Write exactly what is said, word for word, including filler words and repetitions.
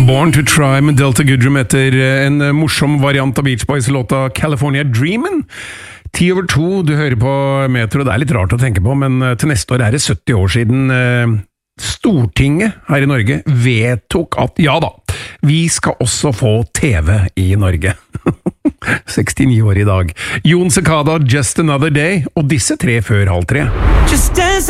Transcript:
Born to Try med Delta Goodrum etter en morsom variant av Beach Boys-låta California Dreamin'. Ti over to, du hører på Metro, det er litt rart å tenke på, men til neste år er det sytti år siden Stortinget her i Norge vedtok at, ja da, vi skal også få T V i Norge. sekstini år i dag. Jon Cicada, Just Another Day, og disse tre før halv tre.